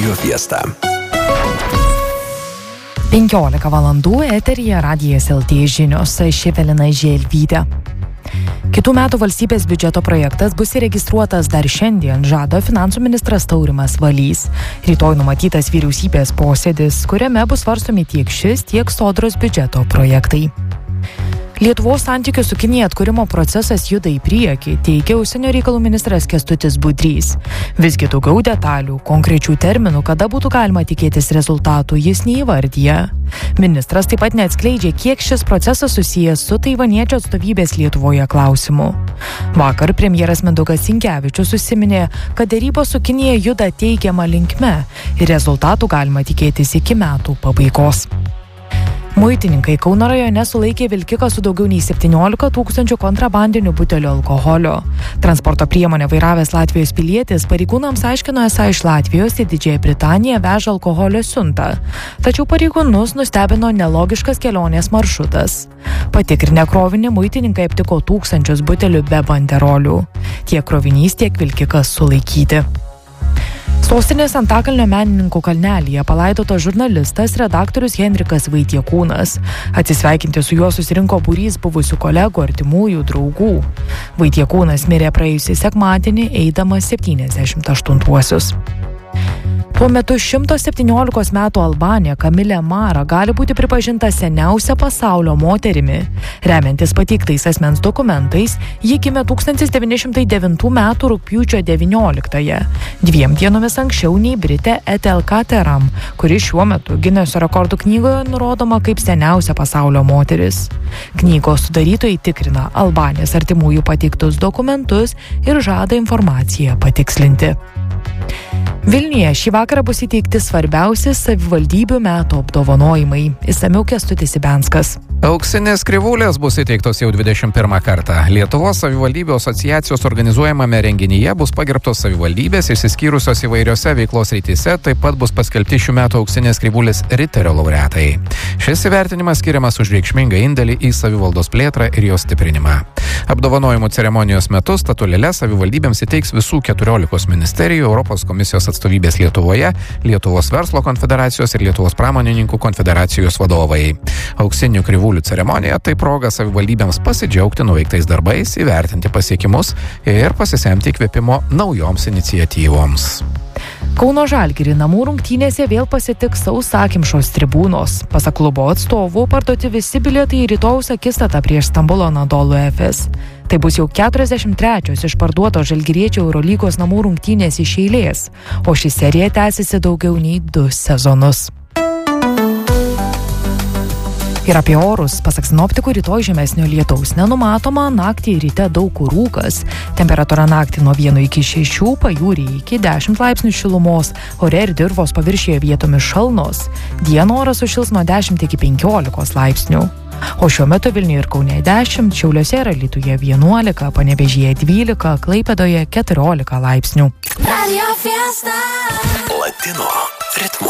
Radio Fiesta. 15 valandų eteryje Radijas LT žinios, ši Evelina Želvytė. Kitų metų valstybės biudžeto projektas bus įregistruotas dar šiandien, žada finansų ministras Taurimas Valys. Rytoj numatytas vyriausybės posėdis, kuriame bus svarstomi tiek šis, tiek Sodros biudžeto projektai. Lietuvos santykių su Kinija atkūrimo procesas juda į priekį, teigia užsienio reikalų ministras Kęstutis Budrys. Visgi daugiau detalių, konkrečių terminų, kada būtų galima tikėtis rezultatų, jis neįvardyja. Ministras taip pat neatskleidžia, kiek šis procesas susijęs su taivaniečių atstovybės Lietuvoje klausimu. Vakar premjeras Mindaugas Sinkevičius užsiminė, kad derybos su Kinija juda teigiama linkme ir rezultatų galima tikėtis iki metų pabaigos. Muitininkai Kauno rajone sulaikė vilkiką su daugiau nei 17 000 kontrabandinių butelių alkoholio. Transporto priemonę vairavęs Latvijos pilietis pareigūnams aiškino, esą iš Latvijos į Didžiąją Britaniją veža alkoholio siuntą. Tačiau pareigūnus nustebino nelogiškas kelionės maršrutas. Patikrinę krovinį, muitininkai aptiko 1000 butelių be banderolių. Tiek krovinys, tiek vilkikas sulaikyti. Sostinės Antakalnio menininkų kalnelyje palaidotas žurnalistas redaktorius Henrikas Vaitiekūnas. Atsisveikinti su juo susirinko būrys buvusių kolegų, artimųjų, draugų. Vaitiekūnas mirė praėjusį sekmadienį, eidamas 78-uosius. Tuo metu 117 metų Albanė Kamilė Mara gali būti pripažinta seniausia pasaulio moterimi. Remiantis pateiktais asmens dokumentais, ji gimė 1909 metų rugpjūčio 19-ąją, 2 dienomis anksčiau nei Britė Ethel Caterham, kuri šiuo metu Gineso rekordų knygoje nurodoma kaip seniausia pasaulio moteris. Knygos sudarytojai tikrina Albanės artimųjų pateiktus dokumentus ir žada informaciją patikslinti. Vilniuje šį vakarą bus įteikti svarbiausi savivaldybių metų apdovanojimai. Išsamiau Kęstutis Ibenskas. Auksinės krivūlės bus įteiktos jau 21 kartą. Lietuvos savivaldybių asociacijos organizuojamame renginyje bus pagerbtos savivaldybės išsiskyrusios įvairiose veiklos rytise, taip pat bus paskelbti šių metų auksinės krivūlės Riterio laureatai. Šis įvertinimas skiriamas už reikšmingą indėlį į savivaldos plėtrą ir jos stiprinimą. Apdovanojimų ceremonijos metu statulėles savivaldybėms įteiks visų 14 ministerijų, Europos komisijos atstovybės Lietuvoje, Lietuvos verslo konfederacijos ir Lietuvos pramonininkų konfederacijos vadovai. Auksinių krivūlių ceremonija tai proga savivaldybėms pasidžiaugti nuveiktais darbais, įvertinti pasiekimus ir pasisemti įkvėpimo naujoms iniciatyvoms. Kauno Žalgirį namų rungtynėse vėl pasitiks sausakimšos tribūnos. Pasak klubo atstovų, parduoti visi bilietai į rytojaus akistatą prieš Stambulo Anadolu Efes. Tai bus jau 43 išparduotos žalgiriečių Eurolygos namų rungtynės iš eilės, o ši serija tęsiasi daugiau nei 2 sezonus. Ir apie orus, pasak sinoptikų, rytoj žemesnio lietaus nenumatoma, naktį ir ryte daug kur rūkas. Temperatūra naktį nuo 1 iki 6, pajūryje iki 10 laipsnių šilumos, ore ir dirvos paviršiuje vietomis šalnos. Dieną oras sušils nuo 10 iki 15 laipsnių. O šiuo metu Vilniuje ir Kaune 10, Šiauliuose ir Alytuje 11, Panevėžyje 12, Klaipėdoje 14 laipsnių. Latino ritmu.